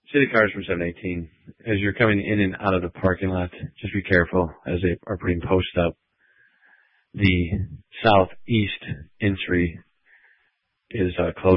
City cars from 718. As you're coming in and out of the parking lot, just be careful as they are putting posts up. The southeast entry is closed